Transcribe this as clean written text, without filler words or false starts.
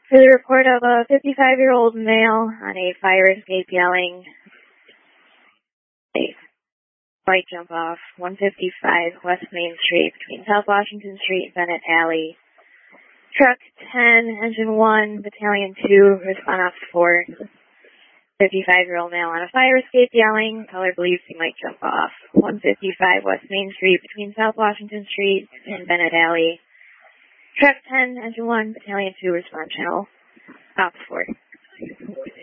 For the report of a 55-year-old male on a fire escape yelling, a white jump off 155 West Main Street between South Washington Street and Bennett Alley. Truck 10, Engine 1, Battalion 2, respond off 4. 55-year-old male on a fire escape yelling, caller believes he might jump off 155 West Main Street between South Washington Street and Bennett Alley. Truck 10, Engine 1, Battalion 2, respond channel, off 4.